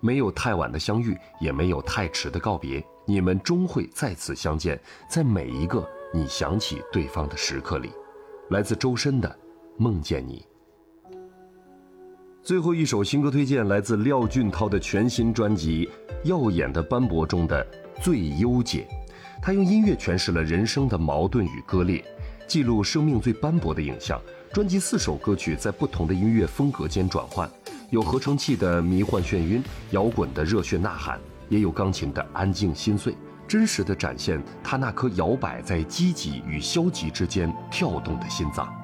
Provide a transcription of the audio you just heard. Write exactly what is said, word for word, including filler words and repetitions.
没有太晚的相遇，也没有太迟的告别，你们终会再次相见，在每一个你想起对方的时刻里。来自周深的《梦见你》。最后一首新歌推荐来自廖俊涛的全新专辑《耀眼的斑驳》中的《最优解》，他用音乐诠释了人生的矛盾与割裂，记录生命最斑驳的影像。专辑四首歌曲在不同的音乐风格间转换，有合成器的迷幻眩晕，摇滚的热血呐喊，也有钢琴的安静心碎，真实地展现他那颗摇摆在积极与消极之间跳动的心脏。